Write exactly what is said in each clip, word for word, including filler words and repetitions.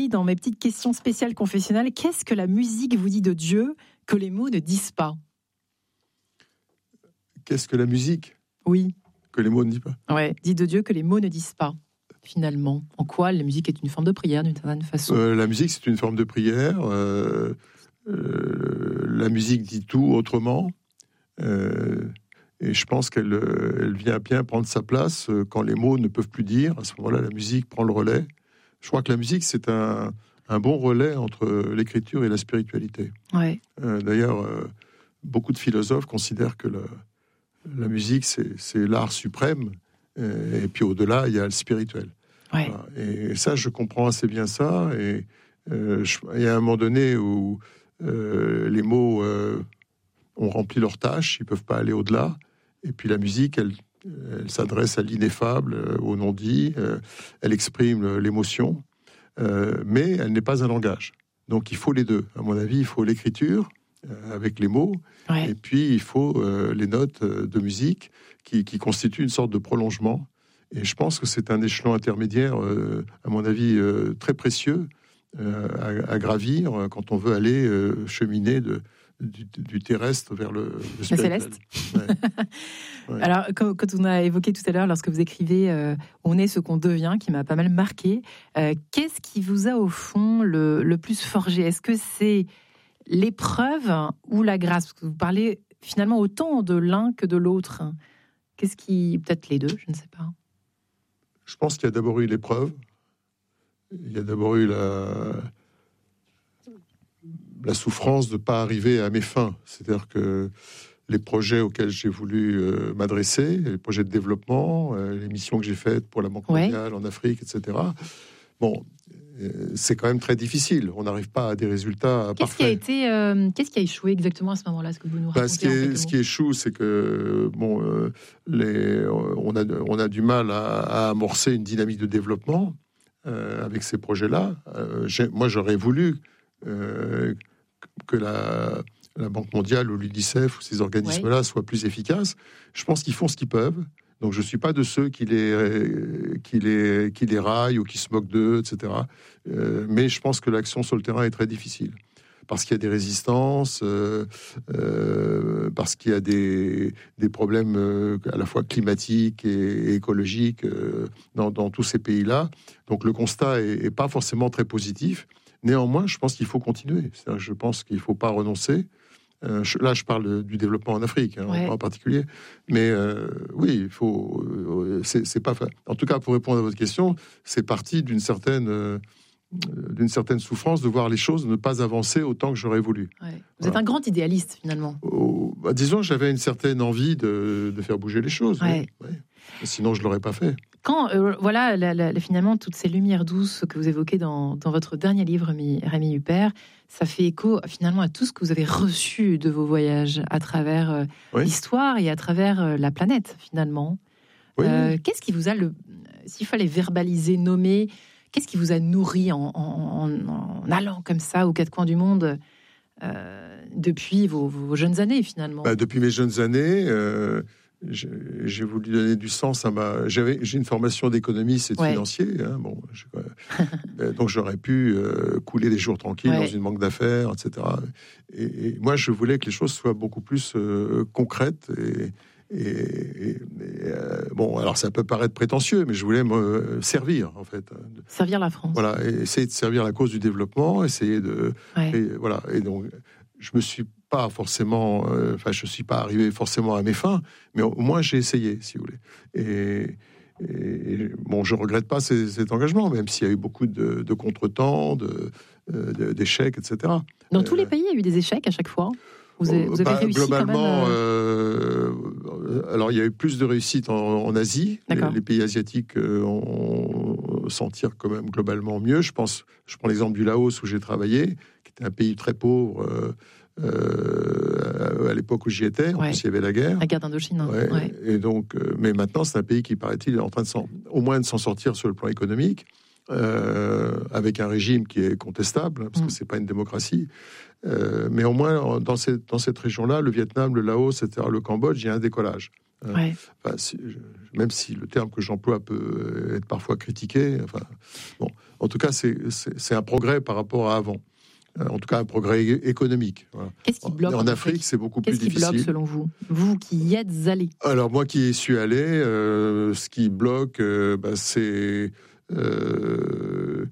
Dans mes petites questions spéciales confessionnelles, qu'est-ce que la musique vous dit de Dieu que les mots ne disent pas ? Qu'est-ce que la musique ? Oui. Que les mots ne disent pas ? Ouais, dit de Dieu que les mots ne disent pas, finalement. En quoi la musique est une forme de prière, d'une certaine façon ? euh, La musique, c'est une forme de prière. Euh, euh, la musique dit tout autrement. Euh, et je pense qu'elle elle vient bien prendre sa place quand les mots ne peuvent plus dire. À ce moment-là, la musique prend le relais. Je crois que la musique, c'est un, un bon relais entre l'écriture et la spiritualité. Ouais. Euh, d'ailleurs, euh, beaucoup de philosophes considèrent que le, la musique, c'est, c'est l'art suprême. Et, et puis au-delà, il y a le spirituel. Ouais. Voilà. Et ça, je comprends assez bien ça. Et euh, je, il y a un moment donné où euh, les mots euh, ont rempli leur tâche, ils ne peuvent pas aller au-delà. Et puis la musique, elle, elle s'adresse à l'ineffable, euh, au non-dit, euh, elle exprime l'émotion, euh, mais elle n'est pas un langage. Donc il faut les deux. À mon avis, il faut l'écriture, euh, avec les mots, Ouais. et puis il faut euh, les notes euh, de musique qui, qui constituent une sorte de prolongement. Et je pense que c'est un échelon intermédiaire, euh, à mon avis, euh, très précieux euh, à, à gravir quand on veut aller euh, cheminer de, du, du terrestre vers le, le spirituel. céleste. Ouais. Ouais. Alors, quand, quand on a évoqué tout à l'heure, lorsque vous écrivez euh, « On est ce qu'on devient », qui m'a pas mal marqué, euh, qu'est-ce qui vous a, au fond, le, le plus forgé ? Est-ce que c'est l'épreuve ou la grâce ? Parce que vous parlez finalement autant de l'un que de l'autre. Qu'est-ce qui... Peut-être les deux, je ne sais pas. Je pense qu'il y a d'abord eu l'épreuve. Il y a d'abord eu la, la souffrance de ne pas arriver à mes fins. C'est-à-dire que les projets auxquels j'ai voulu euh, m'adresser, les projets de développement, euh, les missions que j'ai faites pour la Banque mondiale, ouais, en Afrique, et cetera. Bon, euh, c'est quand même très difficile. On n'arrive pas à des résultats qu'est-ce parfaits. Qui a été, euh, qu'est-ce qui a échoué exactement à ce moment-là ? Ce que vous nous racontez, bah, ce, qui est, ce qui échoue, c'est que bon, euh, les, on, a, on a du mal à, à amorcer une dynamique de développement euh, avec ces projets-là. Euh, j'ai, moi, j'aurais voulu euh, que la... la Banque mondiale ou l'UNICEF ou ces organismes-là, ouais, soient plus efficaces. Je pense qu'ils font ce qu'ils peuvent. Donc, je ne suis pas de ceux qui les, qui, les, qui les raillent ou qui se moquent d'eux, et cetera. Euh, mais je pense que l'action sur le terrain est très difficile. Parce qu'il y a des résistances, euh, euh, parce qu'il y a des, des problèmes euh, à la fois climatiques et, et écologiques euh, dans, dans tous ces pays-là. Donc, le constat n'est pas forcément très positif. Néanmoins, je pense qu'il faut continuer. C'est-à-dire, je pense qu'il ne faut pas renoncer. Euh, je, là, je parle du développement en Afrique, hein, ouais, en particulier. Mais euh, oui, il faut. Euh, c'est, c'est pas. En tout cas, pour répondre à votre question, c'est parti d'une certaine, euh, d'une certaine souffrance de voir les choses ne pas avancer autant que j'aurais voulu. Ouais. Vous voilà. êtes un grand idéaliste, finalement. Oh, bah, disons, j'avais une certaine envie de, de faire bouger les choses. Ouais. Oui, oui. Sinon, je l'aurais pas fait. Quand, euh, voilà, la, la, finalement, toutes ces lumières douces que vous évoquez dans, dans votre dernier livre, Rémi, Rémi Huppert, ça fait écho, finalement, à tout ce que vous avez reçu de vos voyages à travers euh, oui. l'histoire et à travers euh, la planète, finalement. Oui, euh, oui. Qu'est-ce qui vous a, le, s'il fallait verbaliser, nommer, qu'est-ce qui vous a nourri en, en, en, en allant comme ça aux quatre coins du monde euh, depuis vos, vos jeunes années, finalement ? Bah, depuis mes jeunes années... Euh... J'ai, j'ai voulu donner du sens à ma... J'avais, j'ai une formation d'économiste et de ouais. financier, hein, bon, je, donc j'aurais pu euh, couler des jours tranquilles ouais. dans une banque d'affaires, et cetera. Et, et moi, je voulais que les choses soient beaucoup plus euh, concrètes. Et, et, et, et euh, bon, alors ça peut paraître prétentieux, mais je voulais me servir, en fait. Servir la France. Voilà, et essayer de servir la cause du développement, essayer de... Ouais. Et, voilà, et donc, je me suis pas forcément, euh, enfin, je suis pas arrivé forcément à mes fins, mais au moins j'ai essayé, si vous voulez. Et, et bon, je regrette pas ces, cet engagement, même s'il y a eu beaucoup de, de contretemps, de, de, d'échecs, et cetera. Dans euh, tous les pays, il y a eu des échecs à chaque fois. Vous avez, vous avez bah, réussi globalement, quand même. Euh... Euh, alors il y a eu plus de réussite en, en Asie. Les, les pays asiatiques euh, ont, s'en tirent quand même globalement mieux. Je pense, je prends l'exemple du Laos où j'ai travaillé, qui était un pays très pauvre. Euh, Euh, à l'époque où j'y étais, en ouais. plus il y avait la guerre. La guerre d'Indochine. Ouais. Ouais. Et donc, euh, mais maintenant c'est un pays qui paraît-il est en train de s'en, au moins de s'en sortir sur le plan économique, euh, avec un régime qui est contestable, parce mm. que c'est pas une démocratie. Euh, mais au moins dans cette, dans cette région-là, le Vietnam, le Laos, et cetera, le Cambodge, il y a un décollage. Euh, ouais. enfin, si, je, même si le terme que j'emploie peut être parfois critiqué, enfin, bon, en tout cas, c'est, c'est, c'est un progrès par rapport à avant. En tout cas, un progrès économique. Voilà. Qu'est-ce qui bloque en, en Afrique, c'est beaucoup Qu'est-ce plus qui difficile. Bloque selon vous, vous qui y êtes allé? Alors moi qui y suis allé, euh, ce qui bloque, euh, bah, c'est euh,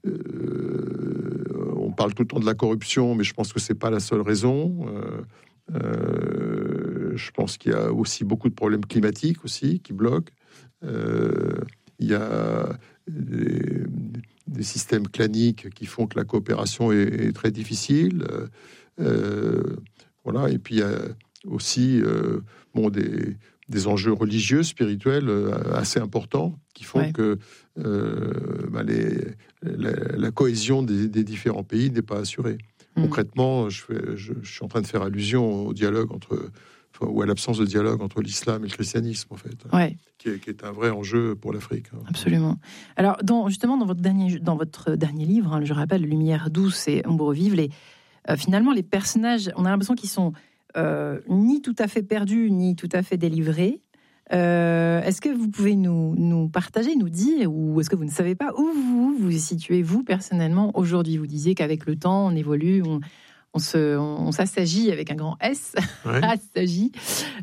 euh, on parle tout le temps de la corruption, mais je pense que c'est pas la seule raison. Euh, euh, je pense qu'il y a aussi beaucoup de problèmes climatiques aussi qui bloquent. Euh, il y a des, des systèmes claniques qui font que la coopération est, est très difficile. Euh, voilà. Et puis il y a aussi euh, bon, des, des enjeux religieux, spirituels euh, assez importants qui font ouais. que euh, bah, les, la, la cohésion des, des différents pays n'est pas assurée. Mmh. Concrètement, je, fais, je, je suis en train de faire allusion au dialogue entre, enfin, ou à l'absence de dialogue entre l'islam et le christianisme, en fait, ouais. qui, est, qui est un vrai enjeu pour l'Afrique. Absolument. Alors, dans, justement, dans votre dernier, dans votre dernier livre, hein, je rappelle, Lumière douce et Ombre vive, les, euh, finalement, les personnages, on a l'impression qu'ils sont euh, ni tout à fait perdus, ni tout à fait délivrés. Euh, est-ce que vous pouvez nous, nous partager, nous dire, ou est-ce que vous ne savez pas où vous vous situez, vous, personnellement, aujourd'hui? Vous disiez qu'avec le temps, on évolue, on, on, se, on, on s'assagit avec un grand S, ouais. Assagit.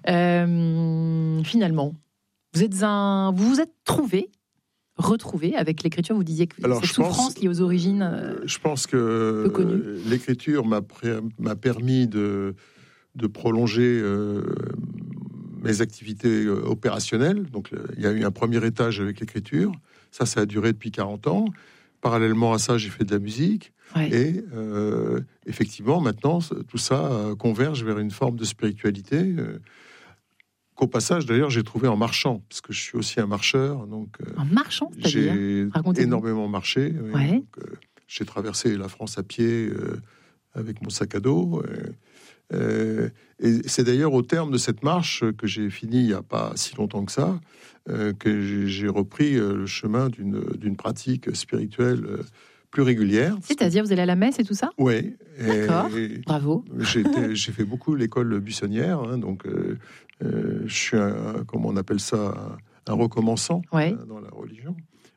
Euh, finalement, vous êtes un, vous vous êtes trouvé, retrouvé avec l'écriture. Vous disiez que Alors, cette souffrance pense, liée aux origines euh, je pense que peu l'écriture m'a, m'a permis de, de prolonger euh, mes activités opérationnelles. Donc, il y a eu un premier étage avec l'écriture. Ça, ça a duré depuis quarante ans. Parallèlement à ça, j'ai fait de la musique. Ouais. Et euh, effectivement, maintenant, tout ça converge vers une forme de spiritualité euh, qu'au passage, d'ailleurs, j'ai trouvé en marchant, parce que je suis aussi un marcheur. Donc, en marchant, c'est-à-dire j'ai énormément marché. Oui. Ouais. Donc, euh, j'ai traversé la France à pied euh, avec mon sac à dos. Euh, Euh, et c'est d'ailleurs au terme de cette marche que j'ai fini il n'y a pas si longtemps que ça, euh, que j'ai, j'ai repris le chemin d'une, d'une pratique spirituelle plus régulière. C'est-à-dire, vous allez à la messe et tout ça? Oui. D'accord, et bravo. J'ai, été, j'ai fait beaucoup l'école buissonnière, hein, donc euh, euh, je suis, un, comment on appelle ça, un, un recommençant ouais. hein, dans la religion.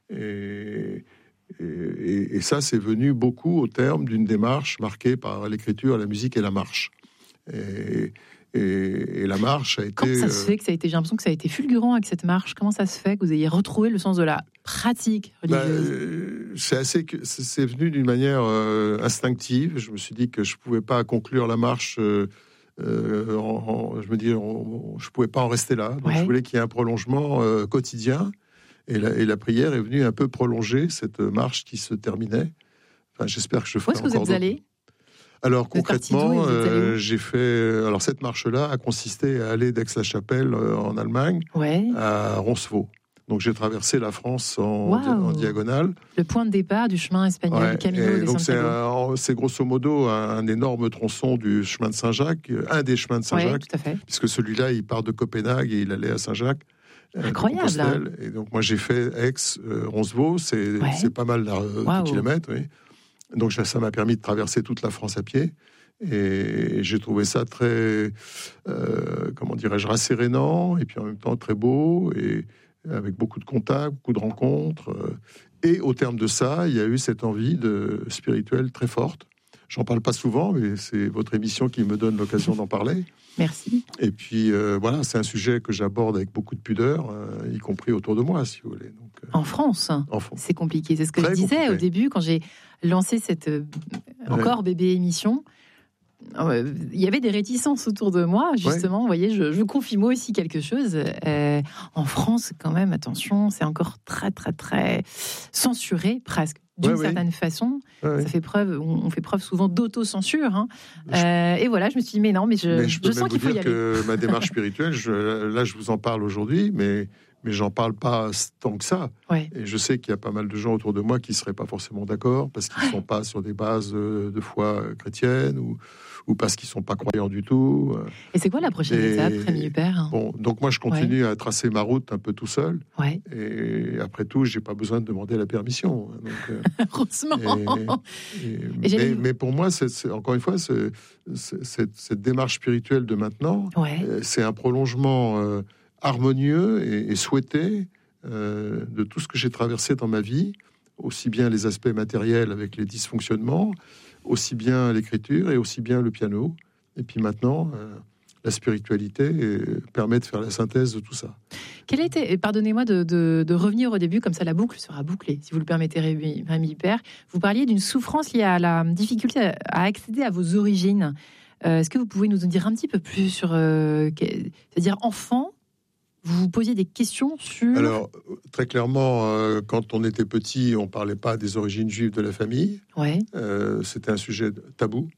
Et... Et, et, et ça, c'est venu beaucoup au terme d'une démarche marquée par l'écriture, la musique et la marche. Et, et, et la marche a été... Comment ça se fait que ça a été... J'ai l'impression que ça a été fulgurant avec cette marche. Comment ça se fait que vous ayez retrouvé le sens de la pratique religieuse? Bah, c'est, assez, c'est venu d'une manière euh, instinctive. Je me suis dit que je ne pouvais pas conclure la marche... Euh, euh, en, en, je me dis, on, je ne pouvais pas en rester là. Donc ouais. je voulais qu'il y ait un prolongement euh, quotidien. Et la, et la prière est venue un peu prolonger cette marche qui se terminait. Enfin, j'espère que je ferai encore. Où est-ce que vous êtes allé? Alors concrètement, euh, j'ai fait. Alors cette marche-là a consisté à aller d'Aix-la-Chapelle euh, en Allemagne ouais. à Roncevaux. Donc j'ai traversé la France en, wow. di- en diagonale. Le point de départ du chemin espagnol, ouais. du Camino et de donc c'est, Santiago. un, c'est grosso modo un, un énorme tronçon du chemin de Saint-Jacques, un des chemins de Saint-Jacques, ouais, tout à fait. puisque celui-là il part de Copenhague et il allait à Saint-Jacques. Incroyable. Là. Et donc moi j'ai fait Aix, euh, Roncevaux, c'est, ouais. c'est pas mal euh, wow. de kilomètres. Oui. Donc ça m'a permis de traverser toute la France à pied. Et j'ai trouvé ça très, euh, comment dirais-je, rassérénant, et puis en même temps très beau, et avec beaucoup de contacts, beaucoup de rencontres. Et au terme de ça, il y a eu cette envie de spirituelle très forte. J'en parle pas souvent, mais c'est votre émission qui me donne l'occasion d'en parler. Merci. Et puis euh, voilà, c'est un sujet que j'aborde avec beaucoup de pudeur, euh, y compris autour de moi, si vous voulez. Donc, euh, en France, en France, c'est compliqué. C'est ce que très je disais compliqué. Au début quand j'ai lancé cette euh, encore ouais. bébé émission. Euh, il y avait des réticences autour de moi, justement. Ouais. Vous voyez, je, je confie moi aussi quelque chose. Euh, en France, quand même, attention, c'est encore très, très, très censuré, presque. D'une ouais, certaine oui. façon, ouais, ça fait preuve, on, on fait preuve souvent d'autocensure. Hein. Euh, et voilà, je me suis dit, mais non, mais je, mais je, je sens qu'il faut y aller. Que ma démarche spirituelle, je, là, je vous en parle aujourd'hui, mais, mais j'en parle pas tant que ça. Ouais. Et je sais qu'il y a pas mal de gens autour de moi qui seraient pas forcément d'accord parce qu'ils ne sont pas sur des bases de foi chrétienne ou, ou parce qu'ils sont pas croyants du tout. Et c'est quoi la prochaine et, étape, Rémi Huppert? Bon, donc moi, je continue ouais. à tracer ma route un peu tout seul. Ouais. Et après tout, j'ai pas besoin de demander la permission. Donc, heureusement. Et, et, et mais, mais pour moi, c'est, c'est, encore une fois, c'est, c'est, cette, cette démarche spirituelle de maintenant, ouais. c'est un prolongement euh, harmonieux et, et souhaité euh, de tout ce que j'ai traversé dans ma vie, aussi bien les aspects matériels avec les dysfonctionnements, aussi bien l'écriture et aussi bien le piano. Et puis maintenant, euh, la spiritualité euh, permet de faire la synthèse de tout ça. Quel était, pardonnez-moi de, de, de revenir au début, comme ça la boucle sera bouclée, si vous le permettez, Rémi, Rémi Huppert. Vous parliez d'une souffrance liée à la difficulté à, à accéder à vos origines. Euh, est-ce que vous pouvez nous en dire un petit peu plus sur... Euh, c'est-à-dire, enfant, vous vous posiez des questions sur... Alors, très clairement, euh, quand on était petit, on ne parlait pas des origines juives de la famille. Ouais. Euh, c'était un sujet tabou.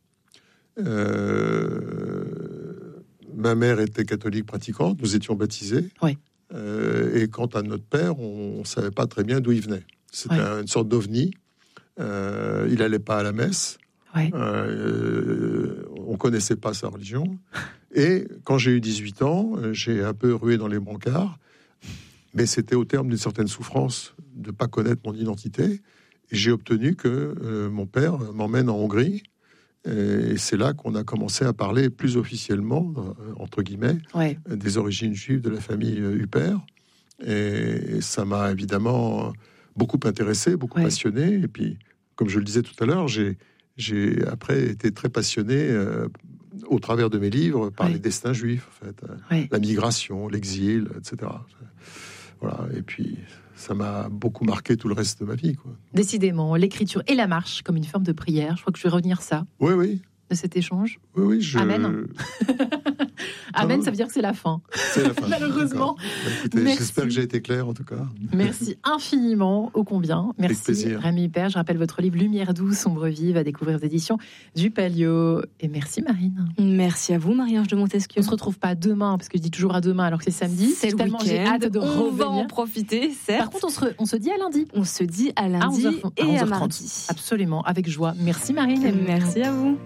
Euh, ma mère était catholique pratiquante, nous étions baptisés. Ouais. Euh, et quant à notre père, on ne savait pas très bien d'où il venait. C'était ouais. une sorte d'ovni. Euh, il n'allait pas à la messe. Ouais. Euh, on ne connaissait pas sa religion. Et quand j'ai eu dix-huit ans, j'ai un peu rué dans les brancards. Mais c'était au terme d'une certaine souffrance de ne pas connaître mon identité. Et j'ai obtenu que euh, mon père m'emmène en Hongrie. Et c'est là qu'on a commencé à parler plus officiellement, euh, entre guillemets, ouais. des origines juives de la famille Huppert. Et ça m'a évidemment beaucoup intéressé, beaucoup ouais. passionné. Et puis, comme je le disais tout à l'heure, j'ai, j'ai après été très passionné euh, au travers de mes livres par ouais. les destins juifs, en fait, ouais. la migration, l'exil, et cetera. Voilà. Et puis, ça m'a beaucoup marqué tout le reste de ma vie, quoi. Décidément, l'écriture et la marche comme une forme de prière. Je crois que je vais retenir ça. Oui, oui. De cet échange. Oui, oui. Je... Amen. Amen, ça veut dire que c'est la fin. C'est la fin. Malheureusement. Bah, écoutez, j'espère que j'ai été clair, en tout cas. Merci infiniment, ô combien. Merci, Rémi Huppert. Je rappelle votre livre Lumière douce, sombre vive, à découvrir aux éditions du Palio. Et merci, Marine. Merci à vous, Marie-Ange de Montesquieu. On se retrouve pas demain, parce que je dis toujours à demain, alors que c'est samedi. C'est tellement j'ai hâte de on revenir. On va en profiter, certes. Par contre, on se, on se dit à lundi. On se dit à lundi à et à mardi. Absolument, avec joie. Merci, Marine. Et merci à vous.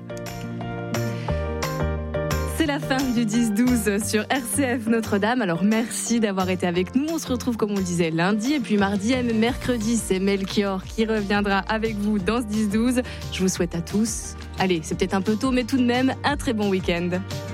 C'est la fin du dix douze sur R C F Notre-Dame. Alors merci d'avoir été avec nous. On se retrouve, comme on le disait, lundi. Et puis mardi et mercredi, c'est Melchior qui reviendra avec vous dans ce dix douze. Je vous souhaite à tous, allez, c'est peut-être un peu tôt, mais tout de même, un très bon week-end.